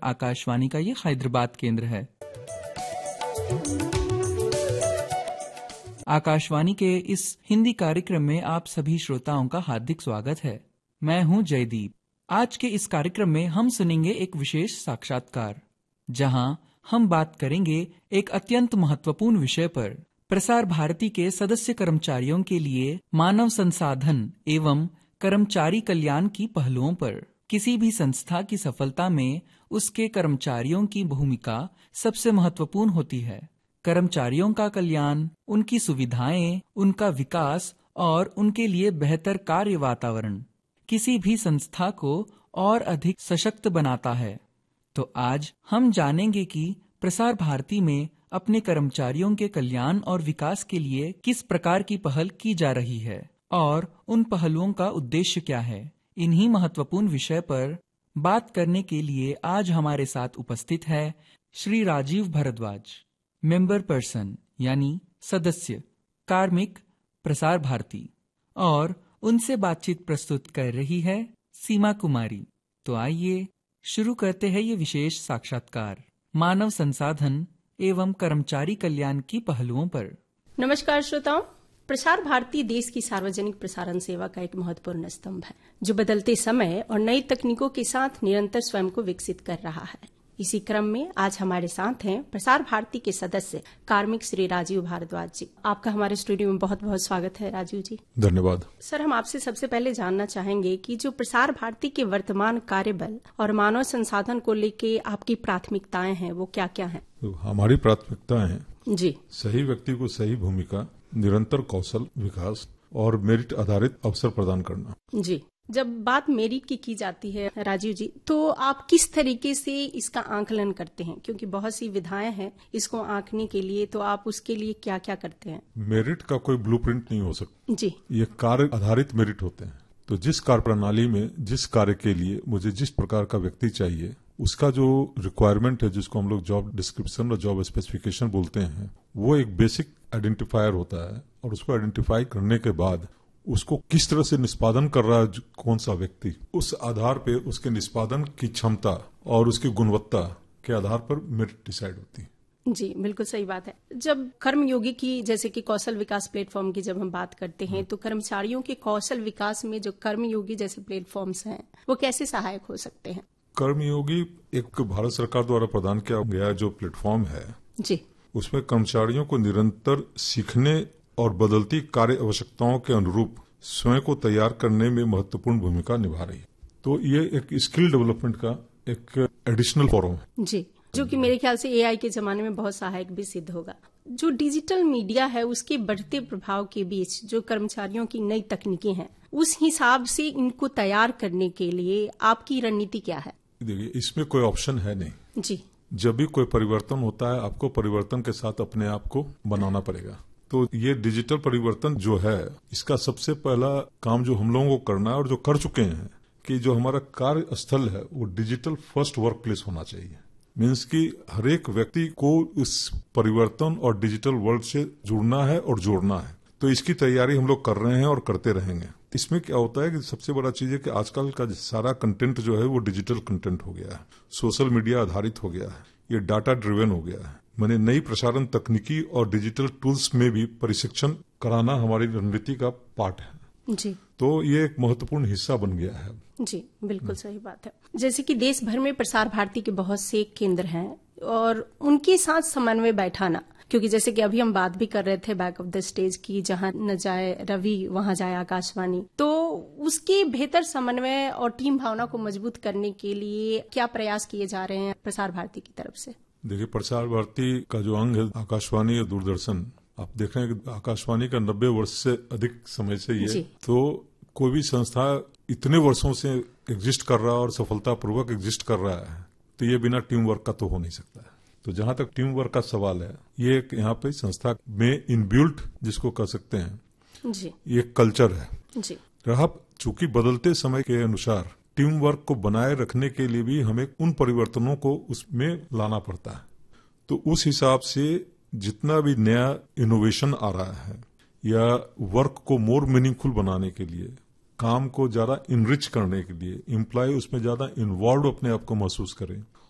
आकाशवाणी का ये हैदराबाद केंद्र है। आकाशवाणी के इस हिंदी कार्यक्रम में आप सभी श्रोताओं का हार्दिक स्वागत है। मैं हूं जयदीप। आज के इस कार्यक्रम में हम सुनेंगे एक विशेष साक्षात्कार, जहां हम बात करेंगे एक अत्यंत महत्वपूर्ण विषय पर, प्रसार भारती के सदस्य कर्मचारियों के लिए मानव संसाधन एवं कर्मचारी कल्याण की पहलुओं पर। किसी भी संस्था की सफलता में उसके कर्मचारियों की भूमिका सबसे महत्वपूर्ण होती है। कर्मचारियों का कल्याण, उनकी सुविधाएं, उनका विकास और उनके लिए बेहतर कार्य वातावरण किसी भी संस्था को और अधिक सशक्त बनाता है। तो आज हम जानेंगे कि प्रसार भारती में अपने कर्मचारियों के कल्याण और विकास के लिए किस प्रकार की पहल की जा रही है और उन पहलुओं का उद्देश्य क्या है। इन्हीं महत्वपूर्ण विषय पर बात करने के लिए आज हमारे साथ उपस्थित है श्री राजीव भारद्वाज, मेंबर पर्सन यानी सदस्य कार्मिक, प्रसार भारती, और उनसे बातचीत प्रस्तुत कर रही है सीमा कुमारी। तो आइए शुरू करते हैं ये विशेष साक्षात्कार मानव संसाधन एवं कर्मचारी कल्याण की पहलुओं पर। नमस्कार श्रोताओं, प्रसार भारती देश की सार्वजनिक प्रसारण सेवा का एक महत्वपूर्ण स्तंभ है, जो बदलते समय और नई तकनीकों के साथ निरंतर स्वयं को विकसित कर रहा है। इसी क्रम में आज हमारे साथ हैं प्रसार भारती के सदस्य कार्मिक श्री राजीव भारद्वाज जी। आपका हमारे स्टूडियो में बहुत बहुत स्वागत है राजीव जी। धन्यवाद। सर, हम आपसे सबसे पहले जानना चाहेंगे कि जो प्रसार भारती के वर्तमान कार्यबल और मानव संसाधन को लेके आपकी प्राथमिकताएं हैं वो क्या क्या हैं? तो हमारी प्राथमिकताएं हैं जी, सही व्यक्ति को सही भूमिका, निरंतर कौशल विकास और मेरिट आधारित अवसर प्रदान करना। जी, जब बात मेरिट की जाती है राजीव जी, तो आप किस तरीके से इसका आंकलन करते हैं? क्योंकि बहुत सी विधाएं हैं इसको आंकने के लिए, तो आप उसके लिए क्या क्या करते हैं? मेरिट का कोई ब्लूप्रिंट नहीं हो सकता जी, ये कार्य आधारित मेरिट होते हैं। तो जिस कार्य प्रणाली में जिस कार्य के लिए मुझे जिस प्रकार का व्यक्ति चाहिए, उसका जो रिक्वायरमेंट है, जिसको हम लोग जॉब डिस्क्रिप्शन और जॉब स्पेसिफिकेशन बोलते हैं, वो एक बेसिक आइडेंटिफायर होता है। और उसको आइडेंटिफाई करने के बाद उसको किस तरह से निष्पादन कर रहा है कौन सा व्यक्ति, उस आधार पे उसके निष्पादन की क्षमता और उसकी गुणवत्ता के आधार पर मेरिट डिसाइड होती है। जी, बिल्कुल सही बात है। जब कर्मयोगी की, जैसे कि कौशल विकास प्लेटफॉर्म की जब हम बात करते हैं, तो कर्मचारियों के कौशल विकास में जो कर्मयोगी जैसे प्लेटफॉर्म्स हैं वो कैसे सहायक हो सकते हैं? कर्मयोगी एक भारत सरकार द्वारा प्रदान किया गया जो प्लेटफॉर्म है जी, उसमें कर्मचारियों को निरंतर सीखने और बदलती कार्य आवश्यकताओं के अनुरूप स्वयं को तैयार करने में महत्वपूर्ण भूमिका निभा रही है। तो ये एक स्किल डेवलपमेंट का एक एडिशनल फोरम है जी, जो कि मेरे ख्याल से एआई के जमाने में बहुत सहायक भी सिद्ध होगा। जो डिजिटल मीडिया है उसके बढ़ते प्रभाव के बीच जो कर्मचारियों की नई तकनीकें हैं, उस हिसाब से इनको तैयार करने के लिए आपकी रणनीति क्या है? देखिए, इसमें कोई ऑप्शन है नहीं जी, जब भी कोई परिवर्तन होता है आपको परिवर्तन के साथ अपने आप को बनाना पड़ेगा। तो ये डिजिटल परिवर्तन जो है, इसका सबसे पहला काम जो हम लोगों को करना है और जो कर चुके हैं कि जो हमारा कार्य स्थल है वो डिजिटल फर्स्ट वर्क प्लेस होना चाहिए। मीन्स कि हर एक व्यक्ति को इस परिवर्तन और डिजिटल वर्ल्ड से जुड़ना है और जोड़ना है। तो इसकी तैयारी हम लोग कर रहे हैं और करते रहेंगे। इसमें क्या होता है कि सबसे बड़ा चीज है कि आजकल का सारा कंटेंट जो है वो डिजिटल कंटेंट हो गया है, सोशल मीडिया आधारित हो गया है, ये डाटा ड्रिवन हो गया है। मैंने नई प्रसारण तकनीकी और डिजिटल टूल्स में भी प्रशिक्षण कराना हमारी रणनीति का पार्ट है जी, तो ये एक महत्वपूर्ण हिस्सा बन गया है। जी, बिल्कुल सही बात है। जैसे कि देश भर में प्रसार भारती के बहुत से केंद्र हैं और उनके साथ समन्वय बैठाना, क्योंकि जैसे कि अभी हम बात भी कर रहे थे बैक ऑफ द स्टेज की, जहां न जाए रवि वहां जाए आकाशवाणी, तो उसके बेहतर समन्वय और टीम भावना को मजबूत करने के लिए क्या प्रयास किए जा रहे हैं प्रसार भारती की तरफ से? देखिए, प्रसार भारती का जो अंग है आकाशवाणी और दूरदर्शन, आप देख रहे हैं कि आकाशवाणी का 90 वर्ष से अधिक समय से ये, तो कोई भी संस्था इतने वर्षों से एग्जिस्ट कर रहा है और सफलतापूर्वक एग्जिस्ट कर रहा है, तो ये बिना टीम वर्क का तो हो नहीं सकता है। तो जहां तक टीम वर्क का सवाल है, ये एक यहाँ पे संस्था में इनबिल्ट जिसको कह सकते हैं जी, ये कल्चर है जी, रहा। चूंकि बदलते समय के अनुसार टीम वर्क को बनाए रखने के लिए भी हमें उन परिवर्तनों को उसमें लाना पड़ता है। तो उस हिसाब से जितना भी नया इनोवेशन आ रहा है या वर्क को मोर मीनिंगफुल बनाने के लिए, काम को ज्यादा इनरिच करने के लिए, एम्प्लॉय उसमें ज्यादा इन्वॉल्व अपने आप को महसूस करें,